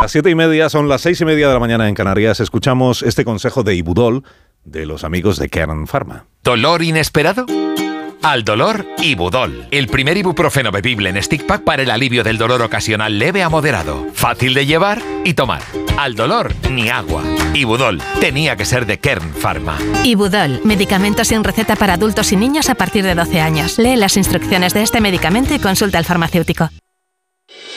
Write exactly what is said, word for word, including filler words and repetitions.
Las siete y media son las seis y media de la mañana en Canarias. Escuchamos este consejo de Ibudol de los amigos de Kern Pharma. ¿Dolor inesperado? Al dolor, Ibudol. El primer ibuprofeno bebible en stick pack para el alivio del dolor ocasional leve a moderado. Fácil de llevar y tomar. Al dolor, ni agua. Ibudol. Tenía que ser de Kern Pharma. Ibudol. Medicamento sin receta para adultos y niños a partir de doce años. Lee las instrucciones de este medicamento y consulta al farmacéutico.